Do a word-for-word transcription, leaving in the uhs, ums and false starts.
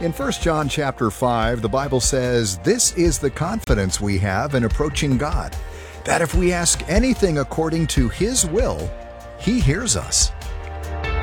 In First John chapter five, the Bible says, "This is the confidence we have in approaching God, that if we ask anything according to His will, He hears us."